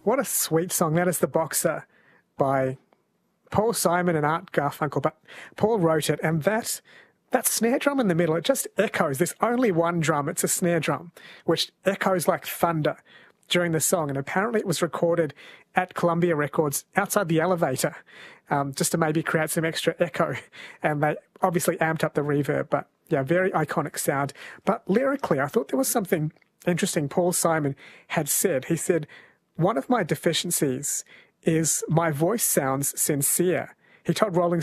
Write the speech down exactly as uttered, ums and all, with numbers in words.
What a sweet song. That is The Boxer by Paul Simon and Art Garfunkel. But Paul wrote it, and that that snare drum in the middle, it just echoes. There's only one drum. It's a snare drum, which echoes like thunder during the song. And apparently it was recorded at Columbia Records outside the elevator, um, just to maybe create some extra echo. And they obviously amped up the reverb, but yeah, very iconic sound. But lyrically, I thought there was something interesting Paul Simon had said. He said, "One of my deficiencies is my voice sounds sincere." He told Rolling